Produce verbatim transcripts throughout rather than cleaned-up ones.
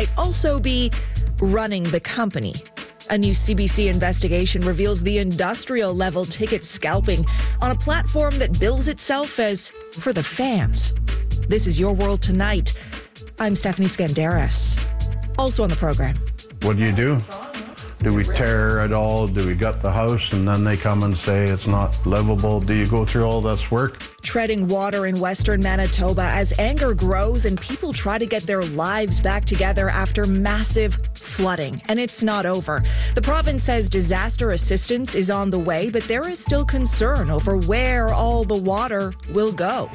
might also be running the company. A new C B C investigation reveals the industrial-level ticket scalping on a platform that bills itself as for the fans. This is Your World Tonight. I'm Stephanie Skandaris. Also on the program. What do you do? Do we tear it all? Do we gut the house and then they come and say it's not livable? Do you go through all this work? Treading water in western Manitoba as anger grows and people try to get their lives back together after massive flooding. And it's not over. The province says disaster assistance is on the way, but there is still concern over where all the water will go.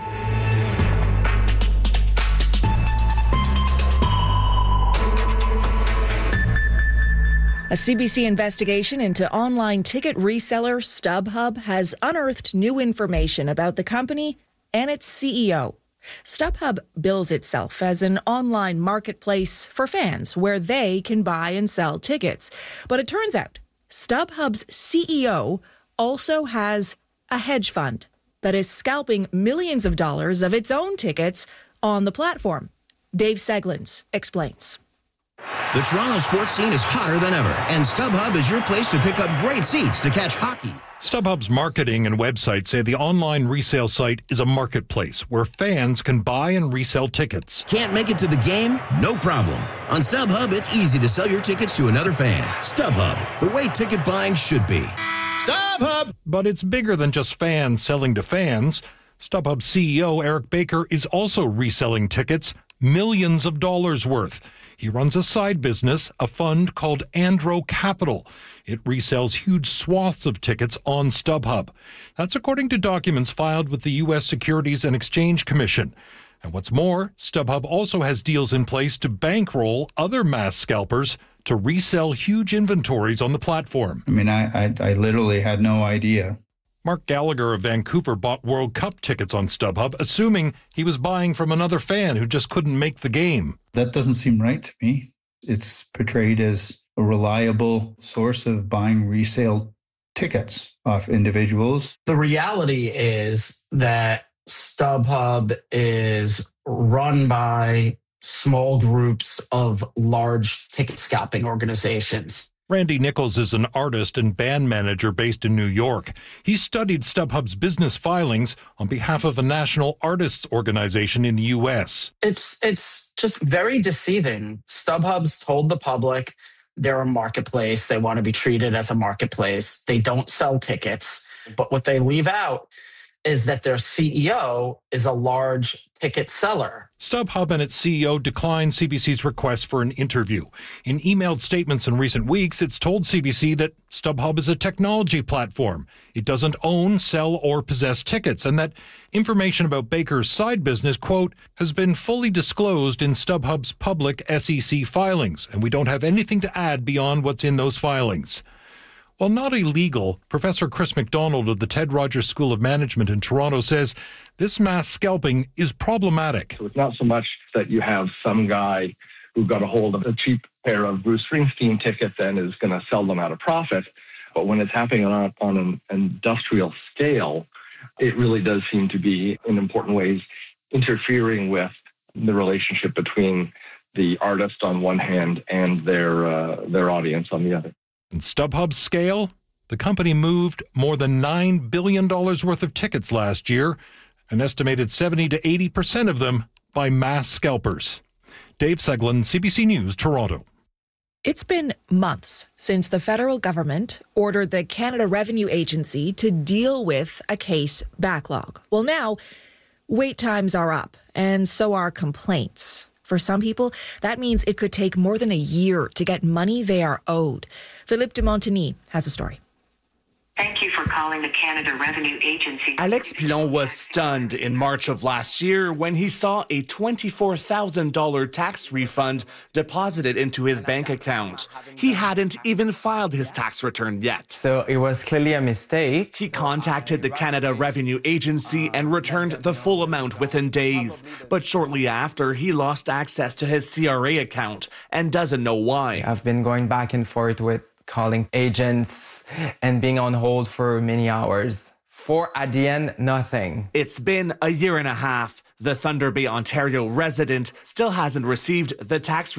A C B C investigation into online ticket reseller StubHub has unearthed new information about the company and its C E O. StubHub bills itself as an online marketplace for fans where they can buy and sell tickets. But it turns out StubHub's C E O also has a hedge fund that is scalping millions of dollars of its own tickets on the platform. Dave Seglins explains. The Toronto sports scene is hotter than ever, and StubHub is your place to pick up great seats to catch hockey. StubHub's marketing and website say the online resale site is a marketplace where fans can buy and resell tickets. Can't make it to the game? No problem. On StubHub, it's easy to sell your tickets to another fan. StubHub, the way ticket buying should be. StubHub! But it's bigger than just fans selling to fans. StubHub C E O Eric Baker is also reselling tickets, millions of dollars worth. He runs a side business, a fund called Andro Capital. It resells huge swaths of tickets on StubHub. That's according to documents filed with the U S Securities and Exchange Commission. And what's more, StubHub also has deals in place to bankroll other mass scalpers to resell huge inventories on the platform. I mean, I, I, I literally had no idea. Mark Gallagher of Vancouver bought World Cup tickets on StubHub, assuming he was buying from another fan who just couldn't make the game. That doesn't seem right to me. It's portrayed as a reliable source of buying resale tickets off individuals. The reality is that StubHub is run by small groups of large ticket scalping organizations. Randy Nichols is an artist and band manager based in New York. He studied StubHub's business filings on behalf of a national artists organization in the U S. It's it's just very deceiving. StubHub's told the public they're a marketplace. They want to be treated as a marketplace. They don't sell tickets. But what they leave out is that their C E O is a large ticket seller. StubHub and its C E O declined C B C's request for an interview. In emailed statements in recent weeks, it's told C B C that StubHub is a technology platform. It doesn't own, sell, or possess tickets, and that information about Baker's side business, quote, has been fully disclosed in StubHub's public S E C filings, and we don't have anything to add beyond what's in those filings. While not illegal, Professor Chris McDonald of the Ted Rogers School of Management in Toronto says this mass scalping is problematic. So it's not so much that you have some guy who got a hold of a cheap pair of Bruce Springsteen tickets and is going to sell them at a profit, but when it's happening on, on an industrial scale, it really does seem to be, in important ways, interfering with the relationship between the artist on one hand and their uh, their audience on the other. In StubHub's scale, the company moved more than nine billion dollars worth of tickets last year, an estimated seventy to eighty percent of them by mass scalpers. Dave Seglin, C B C News, Toronto. It's been months since the federal government ordered the Canada Revenue Agency to deal with a case backlog. Well, now, wait times are up, and so are complaints. For some people, that means it could take more than a year to get money they are owed. Philippe de Montigny has a story. Thank you for calling the Canada Revenue Agency. Alex Pilon was stunned in March of last year when he saw a twenty-four thousand dollars tax refund deposited into his bank account. He hadn't even filed his tax return yet. So it was clearly a mistake. He contacted the Canada Revenue Agency and returned the full amount within days. But shortly after, he lost access to his C R A account and doesn't know why. I've been going back and forth with calling agents and being on hold for many hours. For, at the end, nothing. It's been a year and a half. The Thunder Bay, Ontario resident still hasn't received the tax